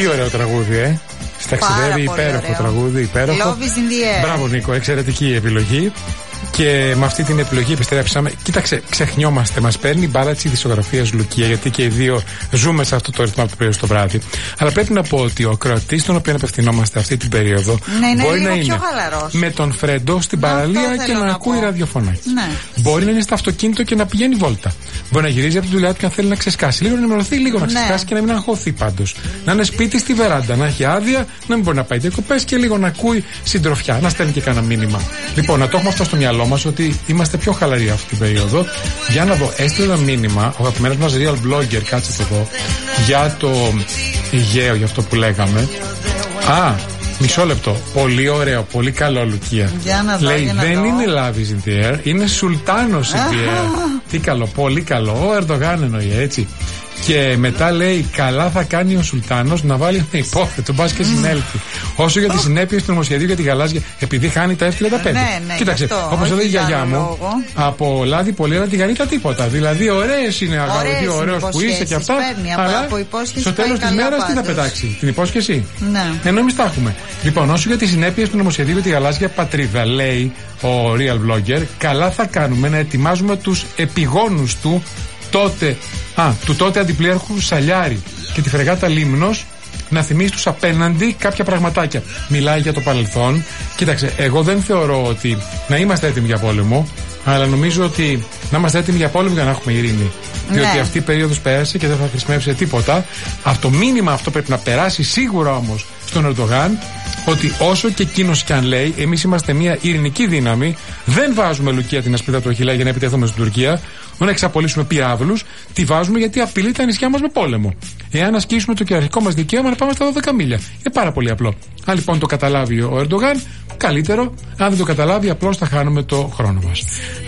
Τι ωραίο τραγούδι, Σταξιδεύει, υπέροχο τραγούδι, υπέροχο. Love is in the air. Μπράβο, Νίκο, εξαιρετική επιλογή. Και με αυτή την επιλογή επιστρέψαμε. Κοίταξε, ξεχνιόμαστε. Μας παίρνει μπάλα τη δισκογραφία Λουκία, γιατί και οι δύο ζούμε σε αυτό το ρυθμό από το πρωί στο βράδυ. Αλλά πρέπει να πω ότι ο ακροατής, τον οποίο απευθυνόμαστε αυτή την περίοδο, μπορεί να είναι με τον Φρέντο στην παραλία και να ακούει ραδιοφωνάκι. Ναι. Μπορεί να είναι στο αυτοκίνητο και να πηγαίνει βόλτα. Μπορεί να γυρίζει από τη δουλειά του και αν θέλει να ξεσκάσει. Λίγο να ενημερωθεί, λίγο να ξεσκάσει και να μην αγχωθεί πάντως. Να είναι σπίτι στη βεράντα, να έχει άδεια, να μην μπορεί να πάει διακοπές και λίγο να ακούει συντροφιά. Να στέλνει και κανένα μήνυμα. Λοιπόν, να το έχουμε αυτό στο μυαλό μας ότι είμαστε πιο χαλαροί αυτή την περίοδο. Για να δω, έστειλε ένα μήνυμα ο αγαπημένος μας real blogger, κάτσε εδώ, για το Αιγαίο, για αυτό που λέγαμε. Μισό λεπτό. Πολύ ωραίο, πολύ καλό, Λουκία. Λέει, δεν είναι Love is in the air, είναι Sultanos in the air. Τι καλό, πολύ καλό. Ο Ερντογάν εννοεί, έτσι. Και μετά λέει, καλά θα κάνει ο Σουλτάνος να βάλει ένα υπόθετο, μπας και συνέλθει. Όσο για τις συνέπειες του νομοσχεδίου για τη γαλάζια, επειδή χάνει τα F-35. Κοίταξε, όπως λέει η γιαγιά μου, από λάδι πολύ ένα τηγανίτα τίποτα. Δηλαδή, ωραίες είναι αγαλωτοί, ωραίος που είσαι και αυτά. Αλλά στο τέλος της μέρας τι θα πετάξει, την υπόσχεση. Ενώ εμείς τα έχουμε. Λοιπόν, όσο για τις συνέπειες του νομοσχεδίου για τη γαλάζια πατρίδα, λέει ο real blogger, καλά θα κάνουμε να ετοιμάζουμε τους επιγόνους του τότε αντιπλήρχου Σαλιάρη και τη φρεγάτα Λίμνος να θυμίσει τους απέναντι κάποια πραγματάκια. Μιλάει για το παρελθόν. Κοίταξε, εγώ δεν θεωρώ ότι να είμαστε έτοιμοι για πόλεμο, αλλά νομίζω ότι να είμαστε έτοιμοι για πόλεμο για να έχουμε ειρήνη. Διότι αυτή η περίοδος πέρασε και δεν θα χρησιμεύσει τίποτα. Αυτό μήνυμα αυτό πρέπει να περάσει σίγουρα όμως στον Ερντογάν, ότι όσο και εκείνος κι αν λέει, εμείς είμαστε μια ειρηνική δύναμη, δεν βάζουμε, Λουκία, την ασπίδα του Αχιλλέα για να επιτεθούμε στην Τουρκία, να εξαπολύσουμε πυράβλους, τη βάζουμε γιατί απειλεί τα νησιά μας με πόλεμο. Εάν ασκήσουμε το κυριαρχικό μας δικαίωμα να πάμε στα 12 μίλια. Είναι πάρα πολύ απλό. Αν λοιπόν το καταλάβει ο Ερντογάν, καλύτερο. Αν δεν το καταλάβει, απλώς θα χάνουμε το χρόνο μας.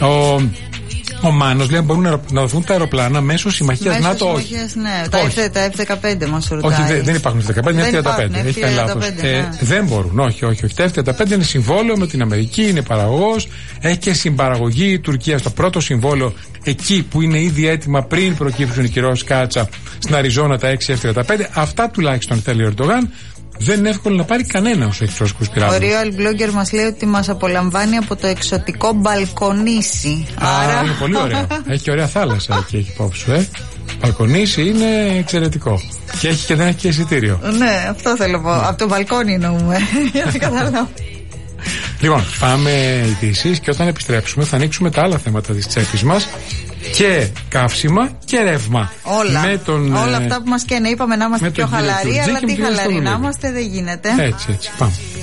Ο Μάνος λέει μπορούν να δοθούν τα αεροπλάνα μέσω συμμαχίας ΝΑΤΟ. Όχι. Ναι, τα F-15 μας ρωτάει. Όχι, δεν υπάρχουν F-15, είναι F-35. Έχει κάνει λάθος. Δεν μπορούν, όχι. Τα F-35 είναι συμβόλαιο με την Αμερική, είναι παραγωγός. Έχει και συμπαραγωγή η Τουρκία στο πρώτο συμβόλαιο, εκεί που είναι ήδη έτοιμα πριν προκύψουν οι κυρώσεις κάτσα στην Αριζόνα τα 6 F-35. Αυτά τουλάχιστον θέλει ο Ερντογάν. Δεν είναι εύκολο να πάρει κανένα όσο έχει πρόσωπους πυράβλους. Ο real blogger μας λέει ότι μας απολαμβάνει από το εξωτικό Μπαλκονήσι. Άρα είναι πολύ ωραίο. Έχει ωραία θάλασσα εκεί, έχει υπόψη σου, Μπαλκονήσι είναι εξαιρετικό. Και έχει και δεν έχει και εισιτήριο. Ναι, αυτό θέλω να πω. Από το μπαλκόνι εννοούμε. Για να καταλάβω. Λοιπόν, πάμε ειδήσεις και όταν επιστρέψουμε θα ανοίξουμε τα άλλα θέματα της τσέπης μας. Και καύσιμα και ρεύμα. Όλα αυτά που μας καίνε. Είπαμε να είμαστε πιο χαλαροί, αλλά τι χαλαροί να είμαστε δεν γίνεται. Έτσι, πάμε.